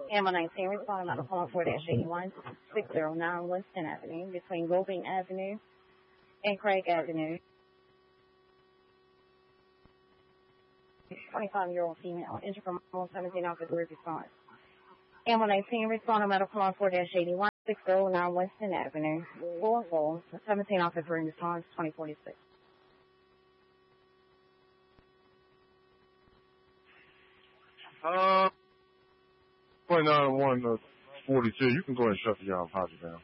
Amber 19 responding out of phone 4-81 609 Winston Avenue between Golding Avenue and Craig Avenue. 25-year-old female, injured from 17 officer response. Amber 19 responding out of phone 4-81 609 Winston Avenue. Louisville, 17 officer response 2046. 29-1 42. You can go ahead and shut the project down.